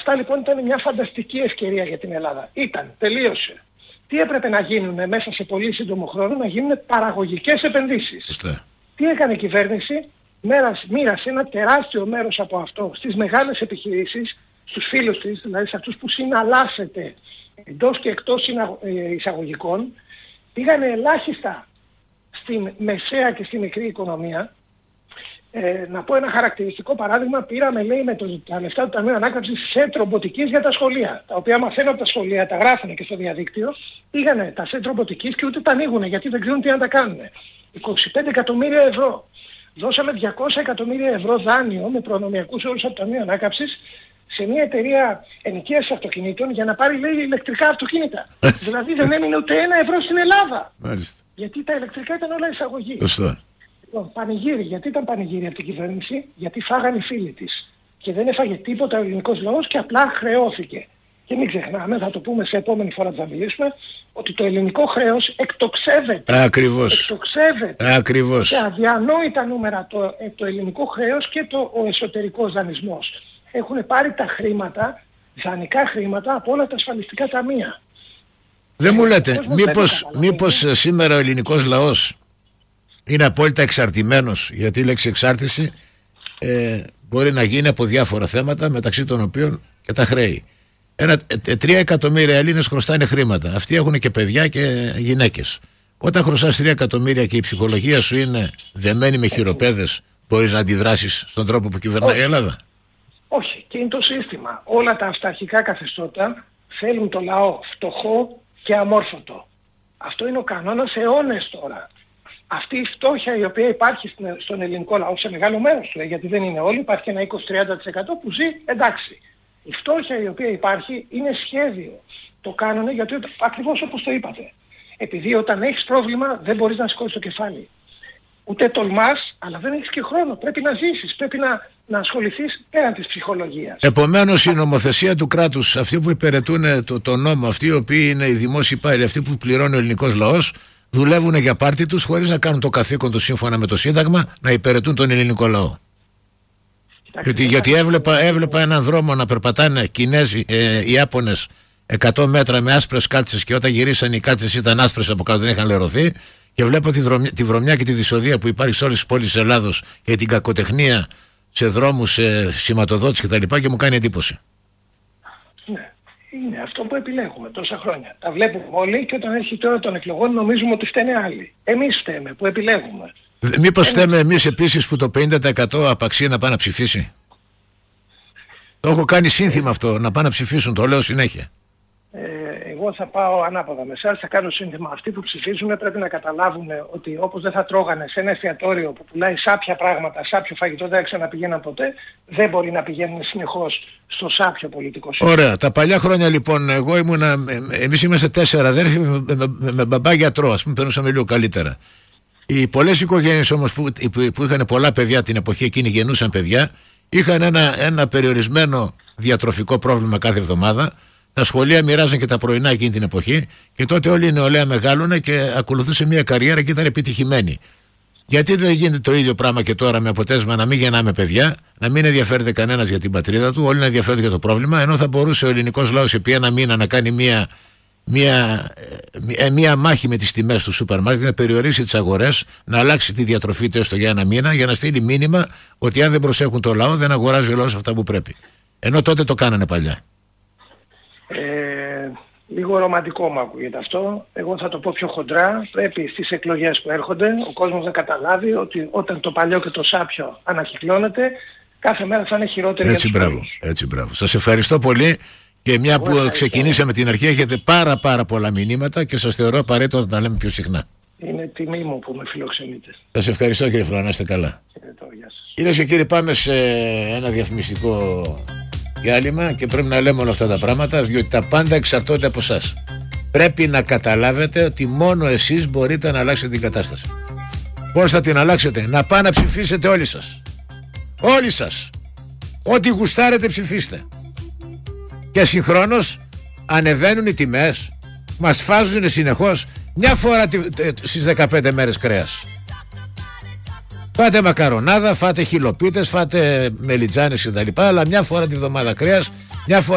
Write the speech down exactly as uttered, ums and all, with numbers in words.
αυτά λοιπόν ήταν μια φανταστική ευκαιρία για την Ελλάδα. Ήταν, τελείωσε. Τι έπρεπε να γίνουν μέσα σε πολύ σύντομο χρόνο? Να γίνουν παραγωγικές επενδύσεις. Είστε. Τι έκανε η κυβέρνηση? Μοίρασε ένα τεράστιο μέρος από αυτό στις μεγάλες επιχειρήσεις, στους φίλους της, δηλαδή σε αυτούς που συναλλάσσεται εντός και εκτός εισαγωγικών. Πήγανε ελάχιστα στην μεσαία και στη μικρή οικονομία. Ε, να πω ένα χαρακτηριστικό παράδειγμα. Πήραμε, λέει, με το, τα λεφτά του Ταμείου Ανάκαμψης σετ ρομποτικής για τα σχολεία. Τα οποία μαθαίνουν από τα σχολεία, τα γράφουν και στο διαδίκτυο. Πήγανε τα σετ ρομποτικής και ούτε τα ανοίγουν γιατί δεν ξέρουν τι να τα κάνουν. είκοσι πέντε εκατομμύρια ευρώ. Δώσαμε διακόσια εκατομμύρια ευρώ δάνειο με προνομιακούς όρους από το Ταμείο Ανάκαμψης σε μια εταιρεία ενοικίασης αυτοκινήτων για να πάρει, λέει, ηλεκτρικά αυτοκίνητα. Δηλαδή δεν έμεινε ούτε ένα ευρώ στην Ελλάδα. Μάλιστα. Γιατί τα ηλεκτρικά ήταν όλα εισαγωγή. Σωστά. Λοιπόν, πανηγύρι. Γιατί ήταν πανηγύρι από την κυβέρνηση? Γιατί φάγανε οι φίλοι της. Και δεν έφαγε τίποτα ο ελληνικός λαός και απλά χρεώθηκε. Και μην ξεχνάμε, θα το πούμε σε επόμενη φορά που θα μιλήσουμε, ότι το ελληνικό χρέος εκτοξεύεται. Ακριβώς. Εκτοξεύεται. Ακριβώς. Σε αδιανόητα νούμερα το, το ελληνικό χρέος και το, ο εσωτερικός δανεισμός. Έχουν πάρει τα χρήματα, δανεικά χρήματα, από όλα τα ασφαλιστικά ταμεία. Δεν μου λέτε, μήπως, μήπως σήμερα ο ελληνικός λαός είναι απόλυτα εξαρτημένος? Γιατί η λέξη εξάρτηση ε, μπορεί να γίνει από διάφορα θέματα, μεταξύ των οποίων και τα χρέη. Ένα, ε, τρία εκατομμύρια Έλληνες χρωστάνε χρήματα. Αυτοί έχουν και παιδιά και γυναίκες. Όταν χρωστάς τρία εκατομμύρια και η ψυχολογία σου είναι δεμένη με χειροπέδες, μπορείς να αντιδράσεις στον τρόπο που κυβερνάει η Ελλάδα? Όχι, και είναι το σύστημα. Όλα τα αυταρχικά καθεστώτα θέλουν το λαό φτωχό και αμόρφωτο. Αυτό είναι ο κανόνας αιώνες τώρα. Αυτή η φτώχεια η οποία υπάρχει στον ελληνικό λαό, σε μεγάλο μέρος του, γιατί δεν είναι όλοι, υπάρχει και ένα είκοσι με τριάντα τοις εκατό που ζει, εντάξει. Η φτώχεια η οποία υπάρχει είναι σχέδιο. Το κάνουν γιατί ακριβώς όπως το είπατε. Επειδή όταν έχεις πρόβλημα δεν μπορείς να σηκώσεις το κεφάλι. Ούτε τολμάς, αλλά δεν έχεις και χρόνο. Πρέπει να ζήσεις, πρέπει να, να ασχοληθείς πέραν της ψυχολογίας. Επομένως η νομοθεσία του κράτους, αυτοί που υπηρετούν το, το νόμο, αυτοί οι οποίοι είναι οι δημόσιοι υπάλληλοι, αυτοί που πληρώνει ο ελληνικός λαός, δουλεύουν για πάρτι τους χωρίς να κάνουν το καθήκον τους σύμφωνα με το Σύνταγμα, να υπηρετούν τον ελληνικό λαό. Γιατί, γιατί έβλεπα, έβλεπα έναν δρόμο να περπατάνε Κινέζοι, ε, Ιάπωνες εκατό μέτρα με άσπρες κάλτσες, και όταν γυρίσαν οι κάλτσες ήταν άσπρες από κάτω, δεν είχαν λερωθεί. Και βλέπω τη, δρομιά, τη βρωμιά και τη δυσοδεία που υπάρχει σε όλες τις πόλεις της Ελλάδος και την κακοτεχνία σε δρόμους, σε σηματοδότηση κτλ. Και, και μου κάνει εντύπωση. Ναι, είναι αυτό που επιλέγουμε τόσα χρόνια. Τα βλέπουμε όλοι και όταν έρχεται η ώρα των εκλογών νομίζουμε ότι φταίνε άλλοι. Εμείς φταίμε που επιλέγουμε. Μήπως φταίμε εμείς επίσης που το πενήντα τοις εκατό απαξεί να πάει να ψηφίσει? Το έχω κάνει σύνθημα αυτό, να πάνε να ψηφίσουν, το λέω συνέχεια. Ε, εγώ θα πάω ανάποδα με εσάς, θα κάνω σύνθημα. Αυτοί που ψηφίζουν πρέπει να καταλάβουν ότι όπως δεν θα τρώγανε σε ένα εστιατόριο που πουλάει σάπια πράγματα, σάπιο φαγητό, δεν ξαναπηγαίναν ποτέ, δεν μπορεί να πηγαίνουν συνεχώς στο σάπιο πολιτικό σύστημα. Ωραία. Τα παλιά χρόνια λοιπόν, εγώ ήμουνα, εμείς είμαστε τέσσερα αδέρφοι με, με, με, με μπαμπά γιατρό, ας πούμε, περνούσαμε λίγο καλύτερα. Οι πολλές οικογένειες όμως που, που, που είχαν πολλά παιδιά την εποχή εκείνη, γεννούσαν παιδιά, είχαν ένα, ένα περιορισμένο διατροφικό πρόβλημα κάθε εβδομάδα. Τα σχολεία μοιράζαν και τα πρωινά εκείνη την εποχή και τότε όλη η νεολαία μεγάλωνε και ακολουθούσε μια καριέρα και ήταν επιτυχημένη. Γιατί δεν γίνεται το ίδιο πράγμα και τώρα, με αποτέλεσμα να μην γεννάμε παιδιά, να μην ενδιαφέρεται κανένας για την πατρίδα του, όλοι να ενδιαφέρονται για το πρόβλημα, ενώ θα μπορούσε ο ελληνικός λαός επί ένα μήνα να κάνει μια, μια, μια μάχη με τις τιμές του σούπερ μάρκετ, να περιορίσει τις αγορές, να αλλάξει τη διατροφή του έστω για ένα μήνα, για να στείλει μήνυμα ότι αν δεν προσέχουν το λαό, δεν αγοράζει ο λαός αυτά που πρέπει. Ενώ τότε το κάνανε παλιά. Ε, λίγο ρομαντικό μου ακούγεται αυτό. Εγώ θα το πω πιο χοντρά. Πρέπει στις εκλογές που έρχονται ο κόσμος να καταλάβει ότι όταν το παλιό και το σάπιο ανακυκλώνεται, κάθε μέρα θα είναι χειρότερη. Έτσι, για μπράβο, έτσι, μπράβο. Σας ευχαριστώ πολύ. Και μια εγώ που ευχαριστώ. Ξεκινήσαμε την αρχή, έχετε πάρα πάρα πολλά μηνύματα και σας θεωρώ απαραίτητο να τα λέμε πιο συχνά. Είναι τιμή μου που με φιλοξενείτε. Σας ευχαριστώ κύριε Φλωρά, να είστε καλά. Κυρίες και κύριοι, πάμε σε ένα διαφημιστικό διάλειμμα και πρέπει να λέμε όλα αυτά τα πράγματα, διότι τα πάντα εξαρτώνται από εσάς. Πρέπει να καταλάβετε ότι μόνο εσείς μπορείτε να αλλάξετε την κατάσταση. Πώς θα την αλλάξετε? Να πάνε να ψηφίσετε όλοι σας. Όλοι σας. Ό,τι γουστάρετε ψηφίστε. Και συγχρόνως ανεβαίνουν οι τιμές, μας φάζουν συνεχώς. Μια φορά στις δεκαπέντε μέρες κρέας. Φάτε μακαρονάδα, φάτε χιλοπίτες, φάτε μελιτζάνες κτλ. Αλλά μια φορά τη βδομάδα κρέας, μια φορά